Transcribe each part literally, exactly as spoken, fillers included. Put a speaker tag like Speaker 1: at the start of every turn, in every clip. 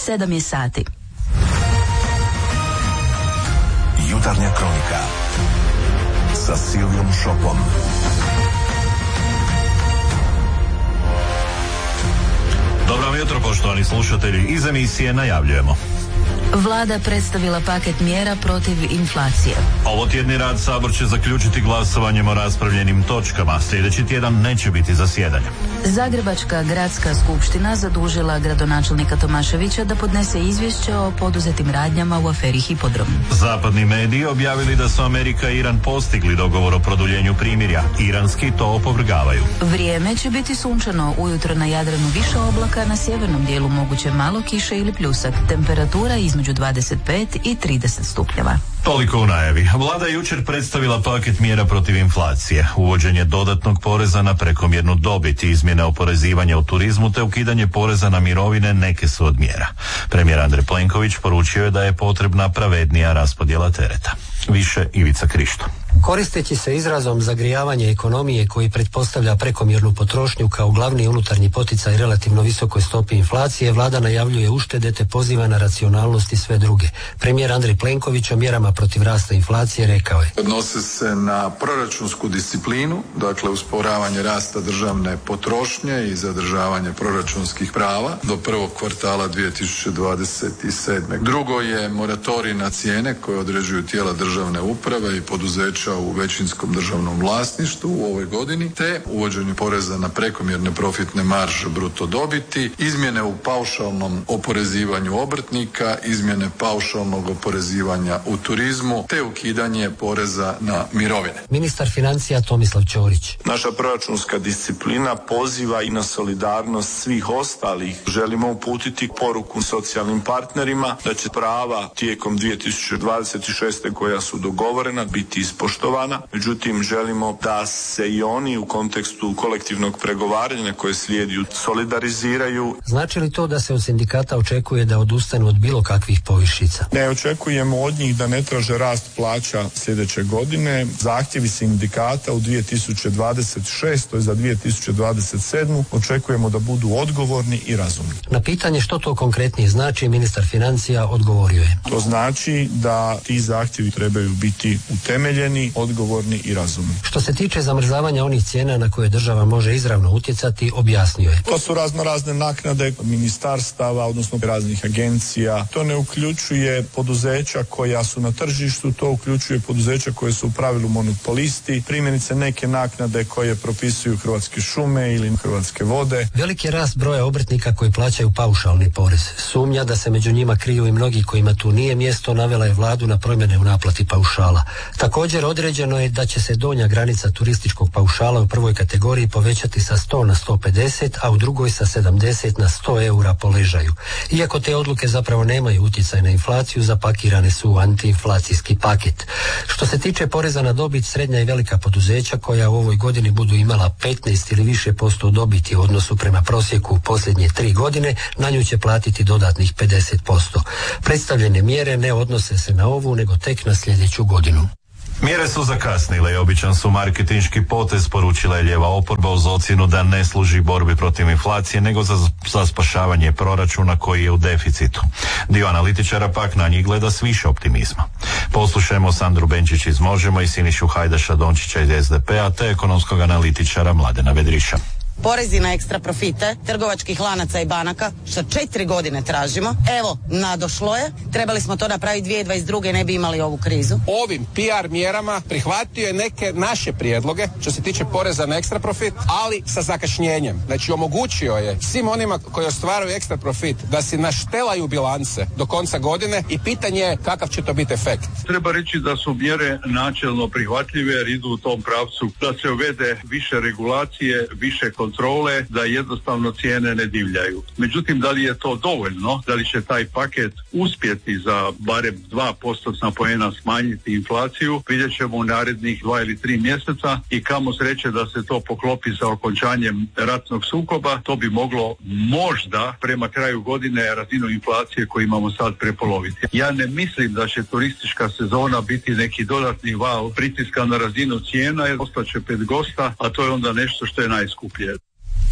Speaker 1: Sedam je sati.
Speaker 2: Jutarnja kronika sa Silvijom Šopom.
Speaker 3: Dobro vam jutro, poštovani slušatelji. Iz emisije najavljujemo.
Speaker 1: Vlada predstavila paket mjera protiv inflacije.
Speaker 3: Ovotjedni rad Sabor će zaključiti glasovanjem o raspravljenim točkama. Sljedeći tjedan neće biti zasjedanja.
Speaker 1: Zagrebačka gradska skupština zadužila gradonačelnika Tomaševića da podnese izvješće o poduzetim radnjama u aferi Hipodrom.
Speaker 3: Zapadni mediji objavili da su Amerika i Iran postigli dogovor o produljenju primirja. Iranski to opovrgavaju.
Speaker 1: Vrijeme će biti sunčano, ujutro na Jadranu više oblaka, na sjevernom dijelu moguće malo kiše ili pljusak. Temperatura između dvadeset pet i trideset stupnjeva.
Speaker 3: Toliko u najavi. Vlada je jučer predstavila paket mjera protiv inflacije. Uvođenje dodatnog poreza na prekomjernu dobit, izmjene oporezivanja u turizmu te ukidanje poreza na mirovine neke su od mjera. Premijer Andrej Plenković poručio je da je potrebna pravednija raspodjela tereta. Više Ivica Krišto.
Speaker 4: Koristeći se izrazom zagrijavanje ekonomije koji pretpostavlja prekomjernu potrošnju kao glavni unutarnji poticaj relativno visokoj stopi inflacije, vlada najavljuje uštede te poziva na racionalnost i sve druge. Premijer Andrej Plenković o mjerama protiv rasta inflacije rekao je:
Speaker 5: odnose se na proračunsku disciplinu, dakle usporavanje rasta državne potrošnje i zadržavanje proračunskih prava do prvog kvartala dvije tisuće dvadeset sedme. Drugo je moratorij na cijene koje određuju tijela državne uprave i poduzeća u većinskom državnom vlasništvu u ovoj godini, te uvođenje poreza na prekomjerne profitne marže bruto dobiti, izmjene u paušalnom oporezivanju obrtnika, izmjene paušalnog oporezivanja u turizmu, te ukidanje poreza na mirovine.
Speaker 4: Ministar financija Tomislav Ćorić.
Speaker 6: Naša proračunska disciplina poziva i na solidarnost svih ostalih. Želimo uputiti poruku socijalnim partnerima da će prava tijekom dvije tisuće dvadeset šeste koja su dogovorena biti ispoštovana. Međutim, želimo da se i oni u kontekstu kolektivnog pregovaranja koje slijedi solidariziraju.
Speaker 4: Znači li to da se od sindikata očekuje da odustanu od bilo kakvih povišica?
Speaker 6: Ne očekujemo od njih da ne traže rast plaća sljedeće godine. Zahtjevi sindikata u dvije tisuće dvadeset šestoj za dvije tisuće dvadeset sedmu očekujemo da budu odgovorni i razumni.
Speaker 4: Na pitanje što to konkretnije znači, ministar financija odgovorio je:
Speaker 6: to znači da ti zahtjevi trebaju biti utemeljeni, odgovorni i razumni.
Speaker 4: Što se tiče zamrzavanja onih cijena na koje država može izravno utjecati, objasnio je:
Speaker 6: to su razno razne naknade ministarstava, odnosno raznih agencija. To ne uključuje poduzeća koja su na tržištu, to uključuje poduzeća koje su u pravilu monopolisti, primjerice neke naknade koje propisuju Hrvatske šume ili Hrvatske vode.
Speaker 4: Veliki je rast broja obrtnika koji plaćaju paušalni porez. Sumnja da se među njima kriju i mnogi kojima tu nije mjesto navela je vladu na promjene u naplati paušala. Također određeno je da će se donja granica turističkog paušala u prvoj kategoriji povećati sa sto na sto pedeset, a u drugoj sa sedamdeset na sto eura po ležaju. Iako te odluke zapravo nemaju utjecaj na inflaciju, zapakirane su u antiinflacijski paket. Što se tiče poreza na dobit, srednja i velika poduzeća koja u ovoj godini budu imala petnaest ili više posto dobiti u odnosu prema prosjeku posljednje tri godine, na nju će platiti dodatnih pedeset posto. Predstavljene mjere ne odnose se na ovu, nego tek na sljedeću godinu.
Speaker 3: Mjere su zakasnile i običan su marketinški potez, poručila je lijeva oporba uz ocjenu da ne služi borbi protiv inflacije, nego za, za spašavanje proračuna koji je u deficitu. Dio analitičara pak na njih gleda s više optimizma. Poslušajmo Sandru Benčić iz Možemo i Sinišu Hajdaša Dončića iz es de pe a te ekonomskog analitičara Mladena Vedriša.
Speaker 7: Porezi na ekstra profite trgovačkih lanaca i banaka, što četiri godine tražimo. Evo, nadošlo je. Trebali smo to napraviti dvije tisuće dvadeset druge ne bi imali ovu krizu.
Speaker 8: Ovim P R mjerama prihvatio je neke naše prijedloge što se tiče poreza na ekstra profit, ali sa zakašnjenjem. Znači, omogućio je svim onima koji ostvaruju ekstra profit da si naštelaju bilance do konca godine i pitanje je kakav će to biti efekt.
Speaker 9: Treba reći da su mjere načelno prihvatljive jer idu u tom pravcu da se uvede više regulacije, više kontrole, da jednostavno cijene ne divljaju. Međutim, da li je to dovoljno? Da li će taj paket uspjeti za barem dva postotna poena smanjiti inflaciju? Vidjet ćemo u narednih dva ili tri mjeseca i kamo sreće da se to poklopi sa okončanjem ratnog sukoba. To bi moglo možda prema kraju godine razinu inflacije koju imamo sad prepoloviti. Ja ne mislim da će turistička sezona biti neki dodatni val pritiska na razinu cijena jer ostaće pet gosta, a to je onda nešto što je najskuplje.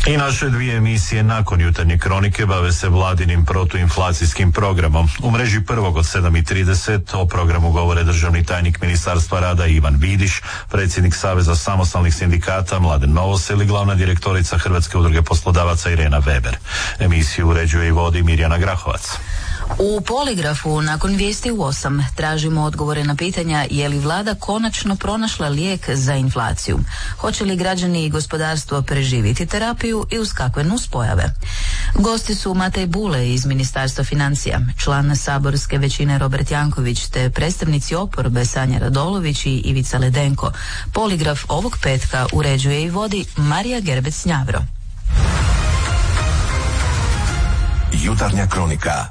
Speaker 3: I naše dvije emisije nakon jutarnje kronike bave se vladinim protuinflacijskim programom. U mreži prvog od sedam i trideset o programu govore državni tajnik Ministarstva rada Ivan Vidiš, predsjednik Saveza samostalnih sindikata Mladen Novosel i glavna direktorica Hrvatske udruge poslodavaca Irena Weber. Emisiju uređuje i vodi Mirjana Grahovac.
Speaker 1: U Poligrafu nakon vijesti u osam tražimo odgovore na pitanja je li vlada konačno pronašla lijek za inflaciju. Hoće li građani i gospodarstvo preživjeti terapiju i uz kakve nuspojave? Gosti su Matej Bule iz Ministarstva financija, član saborske većine Robert Janković te predstavnici oporbe Sanja Radolović i Ivica Ledenko. Poligraf ovog petka uređuje i vodi Marija Gerbec-Njavro.
Speaker 2: Jutarnja kronika.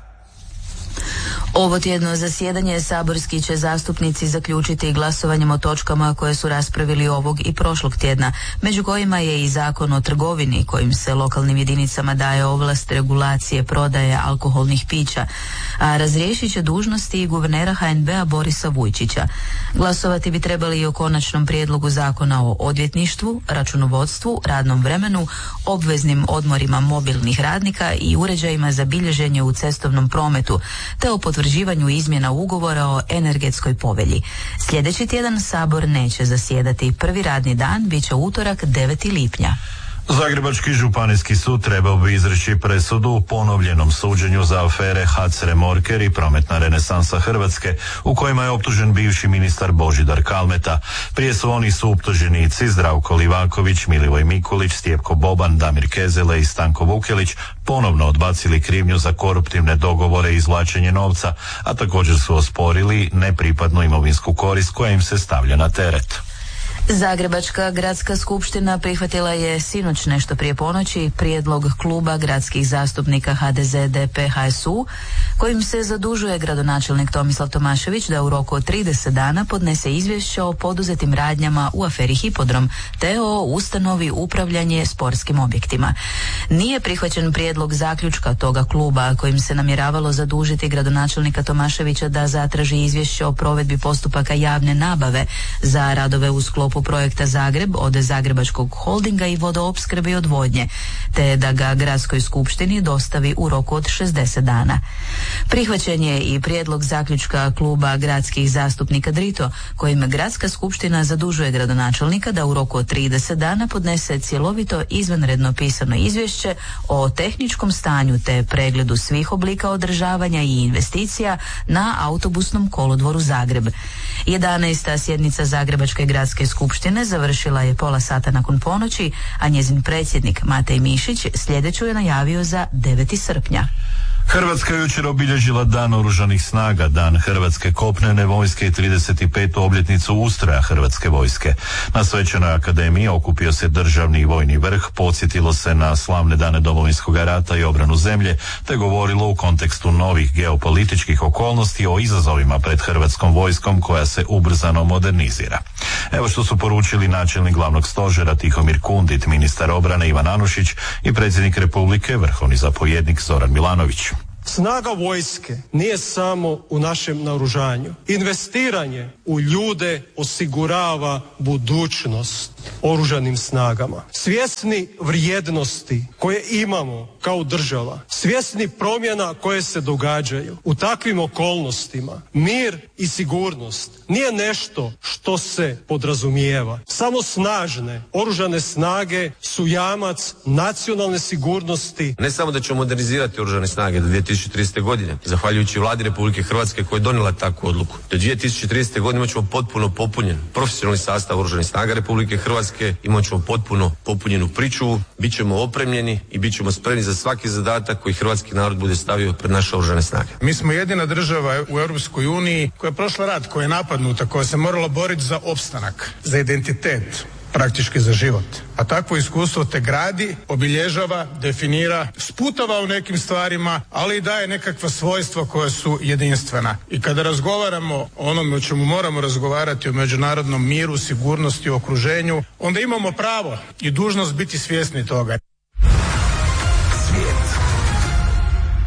Speaker 1: Ovo tjedno zasjedanje saborski će zastupnici zaključiti glasovanjem o točkama koje su raspravili ovog i prošlog tjedna, među kojima je i Zakon o trgovini kojim se lokalnim jedinicama daje ovlast regulacije prodaje alkoholnih pića, a razriješit će dužnosti i guvernera H N B-a Borisa Vujčića. Glasovati bi trebali i o konačnom prijedlogu Zakona o odvjetništvu, računovodstvu, radnom vremenu, obveznim odmorima mobilnih radnika i uređajima za bilježenje u cestovnom prometu, te o potvrđivanju izmjena ugovora o energetskoj povelji. Sljedeći tjedan Sabor neće zasjedati. Prvi radni dan bit će utorak deveti lipnja.
Speaker 3: Zagrebački županijski sud trebao bi izreći presudu u ponovljenom suđenju za afere H C Remorker i Prometna renesansa Hrvatske, u kojima je optužen bivši ministar Božidar Kalmeta. Prije su oni su optuženici Zdravko Livaković, Milivoj Mikulić, Stjepko Boban, Damir Kezele i Stanko Vukelić ponovno odbacili krivnju za koruptivne dogovore i izvlačenje novca, a također su osporili nepripadnu imovinsku korist koja im se stavlja na teret.
Speaker 1: Zagrebačka gradska skupština prihvatila je sinoć nešto prije ponoći prijedlog kluba gradskih zastupnika H D Z, D P, H S U kojim se zadužuje gradonačelnik Tomislav Tomašević da u roku od trideset dana podnese izvješće o poduzetim radnjama u aferi Hipodrom te o ustanovi upravljanje sportskim objektima. Nije prihvaćen prijedlog zaključka toga kluba kojim se namjeravalo zadužiti gradonačelnika Tomaševića da zatraži izvješće o provedbi postupaka javne nabave za radove u sklopu projekta Zagreb od Zagrebačkog holdinga i vodoopskrbe i odvodnje, te da ga gradskoj skupštini dostavi u roku od šezdeset dana. Prihvaćen je i prijedlog zaključka kluba gradskih zastupnika Drito, kojim gradska skupština zadužuje gradonačelnika da u roku od trideset dana podnese cjelovito izvanredno pisano izvješće o tehničkom stanju te pregledu svih oblika održavanja i investicija na autobusnom kolodvoru Zagreb. jedanaesta sjednica Zagrebačke gradske skupštine završila je pola sata nakon ponoći, a njezin predsjednik Matej Mišić sljedeću je najavio za deveti srpnja.
Speaker 3: Hrvatska je jučer obilježila Dan oružanih snaga, Dan Hrvatske kopnene vojske i trideset petu obljetnicu ustroja Hrvatske vojske. Na Svečanoj akademiji okupio se državni i vojni vrh, podsjetilo se na slavne dane Domovinskog rata i obranu zemlje, te govorilo u kontekstu novih geopolitičkih okolnosti o izazovima pred Hrvatskom vojskom koja se ubrzano modernizira. Evo što su poručili načelnik glavnog stožera Tihomir Kundit, ministar obrane Ivan Anušić i predsjednik Republike, vrhovni zapovjednik Zoran Milanović.
Speaker 10: Snaga vojske nije samo u našem naoružanju. Investiranje u ljude osigurava budućnost oružanim snagama. Svjesni vrijednosti koje imamo kao država, svjesni promjena koje se događaju u takvim okolnostima, mir i sigurnost nije nešto što se podrazumijeva. Samo snažne oružane snage su jamac nacionalne sigurnosti.
Speaker 11: Ne samo da ćemo modernizirati oružane snage do dvije tisuće tridesete godine, zahvaljujući Vladi Republike Hrvatske koja je donijela takvu odluku. Do dvije tisuće tridesete godine imat ćemo potpuno popunjen profesionalni sastav oružanih snaga Republike Hrvatske, imat ćemo potpuno popunjenu pričuvu, bit ćemo opremljeni i bit ćemo spremni za svaki zadatak koji hrvatski narod bude stavio pred naše oružane snage.
Speaker 12: Mi smo jedina država u Europskoj uniji koja je prošla rat, koja je napadnuta, koja se morala boriti za opstanak, za identitet, praktički za život. A takvo iskustvo te gradi, obilježava, definira, sputava u nekim stvarima, ali i daje nekakva svojstva koja su jedinstvena. I kada razgovaramo o onome o čemu moramo razgovarati, o međunarodnom miru, sigurnosti, okruženju, onda imamo pravo i dužnost biti svjesni toga.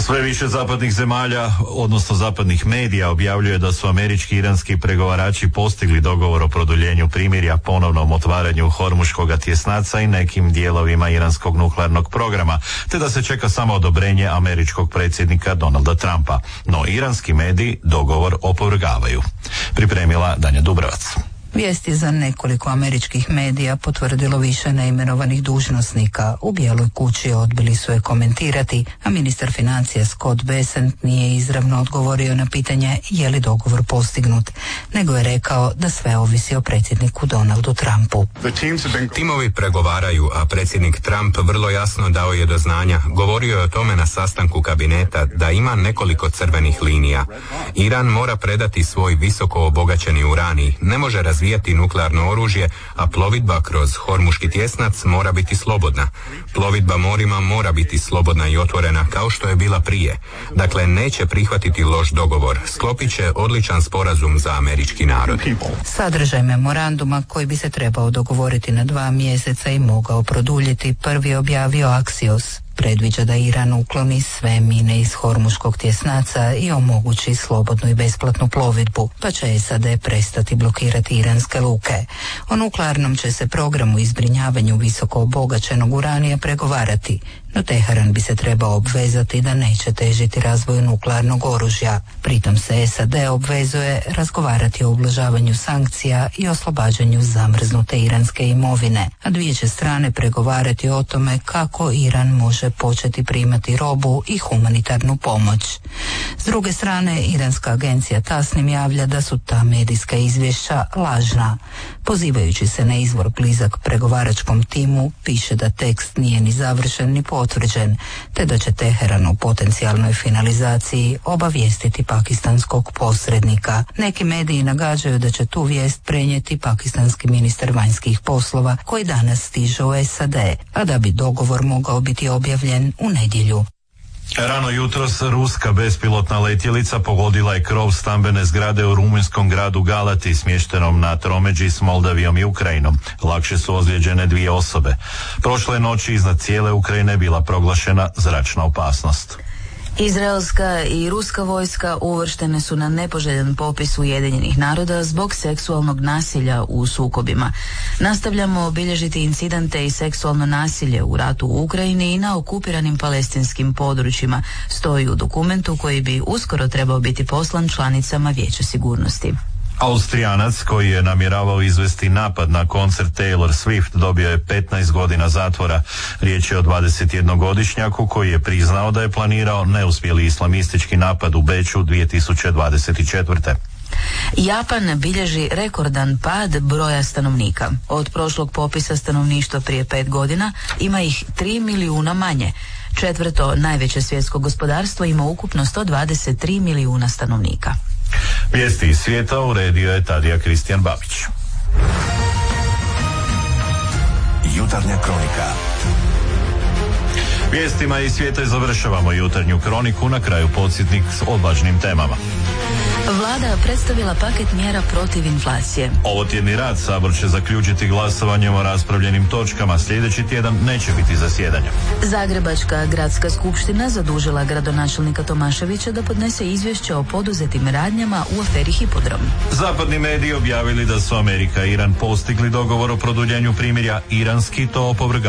Speaker 3: Sve više zapadnih zemalja, odnosno zapadnih medija, objavljuje da su američki i iranski pregovarači postigli dogovor o produljenju primirja, ponovnom otvaranju Hormuškog tjesnaca i nekim dijelovima iranskog nuklearnog programa, te da se čeka samo odobrenje američkog predsjednika Donalda Trumpa. No iranski mediji dogovor opovrgavaju. Pripremila Danja Dubrovac.
Speaker 13: Vijest je za nekoliko američkih medija potvrdilo više neimenovanih dužnosnika. U Bijeloj kući odbili su je komentirati, a ministar financija Scott Bessent nije izravno odgovorio na pitanje je li dogovor postignut, nego je rekao da sve ovisi o predsjedniku Donaldu Trumpu.
Speaker 14: Timovi pregovaraju, a predsjednik Trump vrlo jasno dao je do znanja, govorio je o tome na sastanku kabineta, da ima nekoliko crvenih linija. Iran mora predati svoj visoko obogaćeni uranij, ne može razvijati nuklearno oružje, a plovidba kroz Hormuški tjesnac mora biti slobodna. Plovidba morima mora biti slobodna i otvorena kao što je bila prije. Dakle, neće prihvatiti loš dogovor. Sklopit će odličan sporazum za američki narod.
Speaker 13: Sadržaj memoranduma koji bi se trebao dogovoriti na dva mjeseca i mogao produljiti, prvi objavio Axios. Predviđa da Iran ukloni sve mine iz Hormuškog tjesnaca i omogući slobodnu i besplatnu plovidbu, pa će S A D prestati blokirati iranske luke. O nuklearnom će se programu i zbrinjavanju visoko obogaćenog uranija pregovarati, no Teheran bi se trebao obvezati da neće težiti razvoju nuklearnog oružja. Pritom se S A D obvezuje razgovarati o ublažavanju sankcija i oslobađanju zamrznute iranske imovine, a dvije će strane pregovarati o tome kako Iran može početi primati robu i humanitarnu pomoć. S druge strane, iranska agencija Tasnim javlja da su ta medijska izvješća lažna. Pozivajući se na izvor blizak pregovaračkom timu, piše da tekst nije ni završen ni potvrđen, te da će Teheran u potencijalnoj finalizaciji obavijestiti pakistanskog posrednika. Neki mediji nagađaju da će tu vijest prenijeti pakistanski ministar vanjskih poslova koji danas stiže u S A D, a da bi dogovor mogao biti objavljen u nedjelju.
Speaker 3: Rano jutros ruska bespilotna letjelica pogodila je krov stambene zgrade u rumunjskom gradu Galati, smještenom na tromeđi s Moldavijom i Ukrajinom. Lakše su ozlijeđene dvije osobe. Prošle noći iznad cijele Ukrajine bila proglašena zračna opasnost.
Speaker 1: Izraelska i ruska vojska uvrštene su na nepoželjan popis Ujedinjenih naroda zbog seksualnog nasilja u sukobima. Nastavljamo obilježiti incidente i seksualno nasilje u ratu u Ukrajini i na okupiranim palestinskim područjima, stoji u dokumentu koji bi uskoro trebao biti poslan članicama Vijeća sigurnosti.
Speaker 3: Austrijanac koji je namjeravao izvesti napad na koncert Taylor Swift dobio je petnaest godina zatvora. Riječ je o dvadesetjednogodišnjaku koji je priznao da je planirao neuspjeli islamistički napad u Beču dvije tisuće dvadeset četvrte.
Speaker 1: Japan bilježi rekordan pad broja stanovnika. Od prošlog popisa stanovništva prije pet godina ima ih tri milijuna manje. Četvrto najveće svjetsko gospodarstvo ima ukupno sto dvadeset tri milijuna stanovnika.
Speaker 3: Vijesti iz svijeta uredio je Tadija Kristijan Babić.
Speaker 2: Jutarnja kronika.
Speaker 3: Vijestima iz svijeta završavamo jutarnju kroniku, na kraju podsjetnik s odvažnim temama.
Speaker 1: Vlada predstavila paket mjera protiv inflacije.
Speaker 3: Ovo tjedni rad Sabor će zaključiti glasovanjem o raspravljenim točkama. Sljedeći tjedan neće biti zasjedanja.
Speaker 1: Zagrebačka gradska skupština zadužila gradonačelnika Tomaševića da podnese izvješće o poduzetim radnjama u aferi Hipodrom.
Speaker 3: Zapadni mediji objavili da su Amerika i Iran postigli dogovor o produljenju primirja. Iranski to opovrgavaju.